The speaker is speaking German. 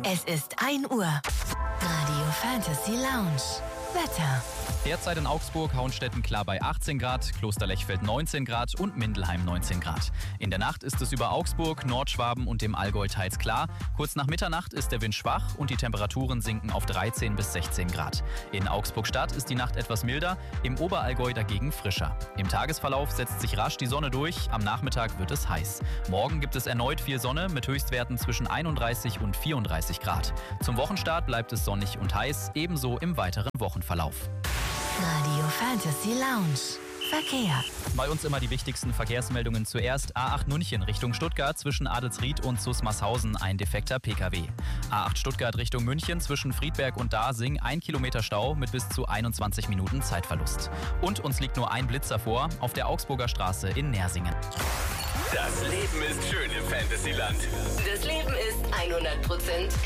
Es ist 1 Uhr. Radio Fantasy Lounge. Wetter. Derzeit in Augsburg, Hauenstetten klar bei 18 Grad, Klosterlechfeld 19 Grad und Mindelheim 19 Grad. In der Nacht ist es über Augsburg, Nordschwaben und dem Allgäu teils klar. Kurz nach Mitternacht ist der Wind schwach und die Temperaturen sinken auf 13 bis 16 Grad. In Augsburg-Stadt ist die Nacht etwas milder, im Oberallgäu dagegen frischer. Im Tagesverlauf setzt sich rasch die Sonne durch, am Nachmittag wird es heiß. Morgen gibt es erneut viel Sonne mit Höchstwerten zwischen 31 und 34 Grad. Zum Wochenstart bleibt es sonnig und heiß, ebenso im weiteren Wochenverlauf. Radio Fantasy Lounge. Verkehr. Bei uns immer die wichtigsten Verkehrsmeldungen zuerst. A8 München Richtung Stuttgart zwischen Adelsried und Susmarshausen ein defekter Pkw. A8 Stuttgart Richtung München zwischen Friedberg und Dasing 1 Kilometer Stau mit bis zu 21 Minuten Zeitverlust. Und uns liegt nur ein Blitzer vor auf der Augsburger Straße in Nersingen. Das Leben ist schön im Fantasyland. Das Leben ist 100%